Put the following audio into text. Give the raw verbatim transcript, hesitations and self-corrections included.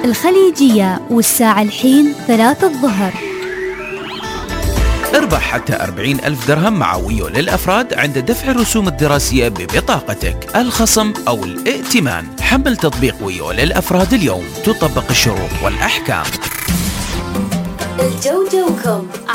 الخليجية، والساعة الحين ثلاثة الظهر. اربح حتى أربعين ألف درهم مع ويو للأفراد عند دفع الرسوم الدراسية ببطاقتك، الخصم أو الائتمان. حمل تطبيق ويو للأفراد اليوم، تطبق الشروط والأحكام. الجو جوكم